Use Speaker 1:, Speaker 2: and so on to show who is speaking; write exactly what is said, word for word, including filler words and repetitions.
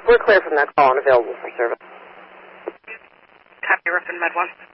Speaker 1: we're clear from that call and available for service.
Speaker 2: Copy, Griffin, Med one.